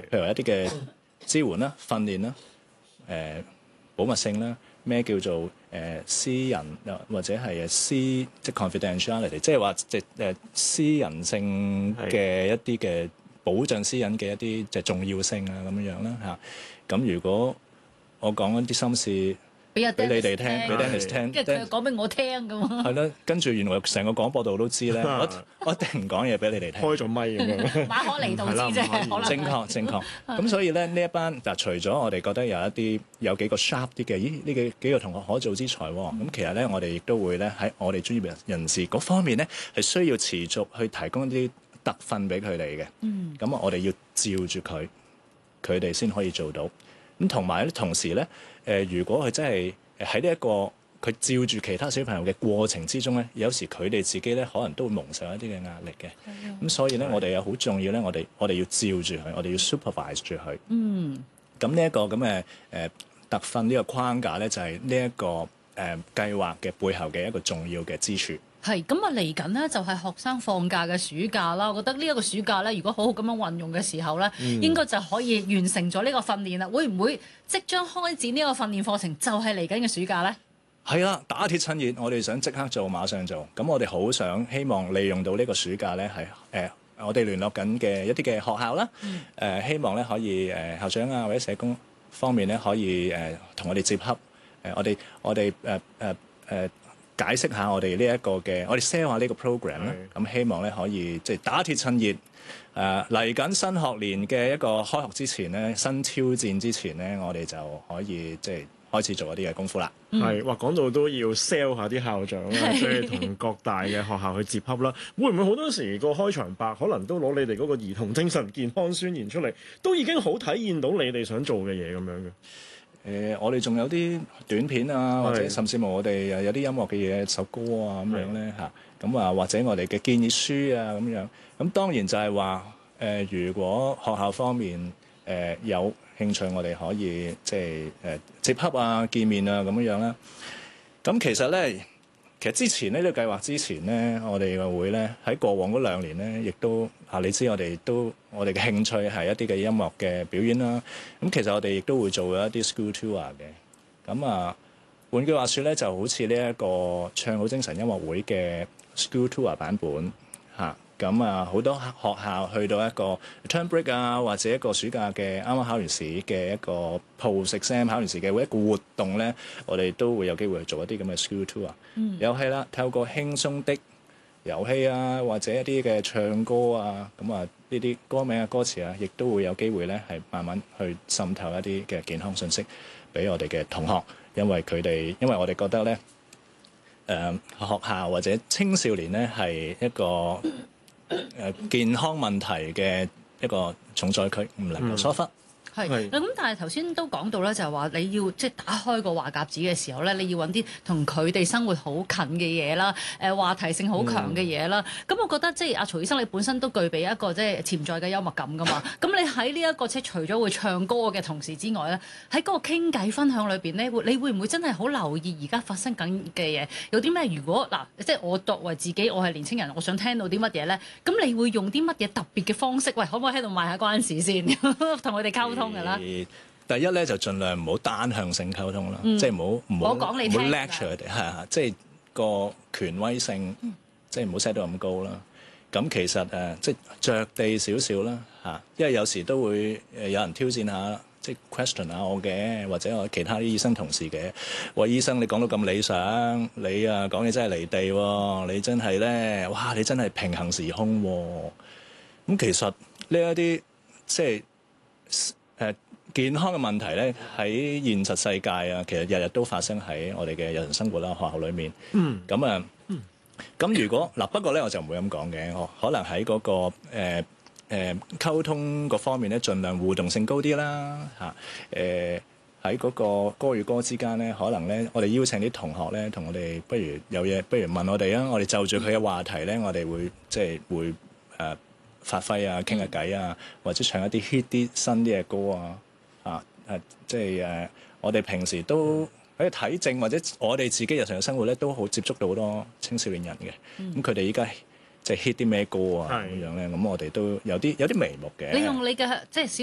譬如一啲嘅支援啦、訓練啦、保密性啦，咩叫做私人或者係即係 confidentiality， 即係話私人性嘅一啲嘅保障私隱嘅一啲即係重要性啊咁樣啦嚇。咁如果我講一啲心事俾你哋聽，俾 Dennis 聽， 跟住佢講俾我聽咁啊。 係啦，跟住原來成個廣播道都知咧，我一定唔講嘢俾你哋聽。 開咗咪咁樣， 馬可尼道知啫，可能正確。咁所以咧呢一班嗱，除咗我哋覺得有幾個 sharp 啲嘅，呢幾個同學可造之才喎。咁其實咧，我哋亦都會咧喺我哋專業人士嗰方面咧，係需要持續去提供一啲特訓俾佢哋嘅。咁我哋要照住佢哋先可以做到。咁同埋咧，同時咧，如果佢真係喺呢一個佢照住其他小朋友嘅過程之中咧，有時佢哋自己咧可能都會蒙受一啲嘅壓力嘅。咁所以咧，我哋又好重要咧，我哋要照住佢，我哋要 supervise 住佢。咁呢一個咁嘅特訓呢個框架咧，就係呢一個計劃嘅背後嘅一個重要嘅支柱。 係咁啊！嚟緊咧就係學生放假嘅暑假啦。我覺得呢一個暑假咧，如果好好咁樣運用嘅時候咧，應該就可以完成咗呢個訓練啦。會唔會即將開展呢個訓練課程，就係嚟緊嘅暑假咧？ 係啦，打鐵趁熱，我哋想即刻做，馬上做。咁我哋好希望利用到呢個暑假咧，係我哋聯絡緊嘅一啲嘅學校啦，希望咧可以校長啊或者社工方面咧可以同我哋接洽。我哋解釋下我哋呢一個嘅，我哋 sell 下呢個 program 啦。咁希望咧可以即係打鐵趁熱。嚟緊新學年嘅一個開學之前咧，新挑戰之前咧，我哋就可以即係開始做一啲嘅功夫啦。 係，話講到都要 sell 下啲校長啦，即係同各大嘅學校去接洽啦。會唔會好多時個開場白可能都攞你哋嗰個兒童精神健康宣言出嚟，都已經好體現到你哋想做嘅嘢咁樣嘅？ 我哋仲有啲短片啊，或者甚至乎我哋有啲音樂嘅嘢、首歌啊咁樣咧嚇，咁啊或者我哋嘅建議書啊咁樣，咁當然就係話如果學校方面有興趣，我哋可以即係接洽啊、見面啊咁樣啦。咁其實之前呢個計劃之前咧，我哋嘅會咧喺過往嗰2年咧，亦都你知我哋嘅興趣係一啲嘅音樂嘅表演啦。咁其實我哋亦都會做一啲 school tour 嘅。咁換句話説咧，就好似呢一個唱好精神音樂會嘅 school tour 版本嚇。咁好多學校去到一個 term break 啊，或者一個暑假嘅啱啱考完試嘅一個 post exam 考完試嘅一個活動咧，我哋都會有機會去做一啲咁嘅 school tour。又係啦，透過輕鬆的遊戲啊，或者一啲嘅唱歌啊，咁呢啲歌名啊、歌詞啊，亦都會有機會咧係慢慢去滲透一啲嘅健康信息俾我哋嘅同學，因為我哋覺得咧學校或者青少年咧係一個健康問題嘅一個重災區，唔能夠疏忽。 係咁，但係頭先都講到咧，就係話你要即係打開個話匣子嘅時候咧，你要揾啲同佢哋生活好近嘅嘢啦，話題性好強嘅嘢啦。咁我覺得即係阿曹醫生，你本身都具備一個即係潛在嘅幽默感噶嘛。咁你喺呢一個即係除咗會唱歌嘅同時之外咧，喺嗰個傾偈分享裏邊咧，你會唔會真係好留意而家發生緊嘅嘢？有啲咩？如果嗱，即係我作為自己，我係年青人，我想聽到啲乜嘢咧？咁你會用啲乜嘢特別嘅方式？喂，可唔可以喺度賣下關子先，同佢哋溝通？ 第一咧就盡量唔好單向性溝通啦，即係唔好講你聽， 唔好 lecture 佢哋，係即係個權威性，即係唔好 set 到咁高啦。咁其實即係着地少少啦嚇，因為有時都會有人挑戰下，即係 question 下我嘅，或者我其他啲醫生同事嘅。喂，醫生你講到咁理想，你講嘢真係離地喎，你真係咧，哇！你真係平行時空喎。咁其實呢一啲即係健康嘅問題咧，喺現實世界啊，其實日日都發生喺我哋嘅日常生活啦、學校裏面。咁如果不過咧，我就唔會咁講嘅。我可能喺嗰個溝通嗰方面咧，盡量互動性高啲啦嚇。喺嗰個歌與歌之間咧，可能咧，我哋邀請啲同學咧，同我哋不如問我哋啊，我哋就住佢嘅話題咧，我哋會會發揮啊，傾下偈啊，或者唱一啲 hit 啲新啲嘅歌啊。我哋平時都喺睇症，或者我哋自己日常嘅生活咧，都好接觸到好多青少年人嘅。咁佢哋依家即係 hit 啲咩歌啊咁樣咧，咁我哋都有啲眉目嘅。 你用你嘅即係